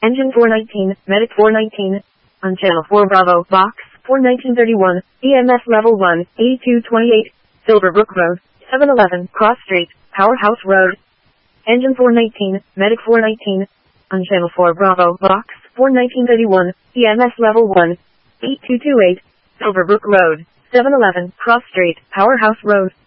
Engine 419, Medic 419. On Channel 4 Bravo, Box 41931, EMS Level 1, 8228, Silverbrook Road, 711, Cross Street, Powerhouse Road. Engine 419, Medic 419. On Channel 4 Bravo, Box 41931, EMS Level 1, 8228, Silverbrook Road, 711, Cross Street, Powerhouse Road.